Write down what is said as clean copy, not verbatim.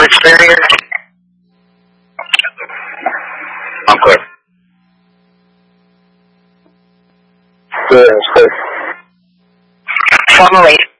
It's clear here? I'm clear. Clear, it's clear. Formulate.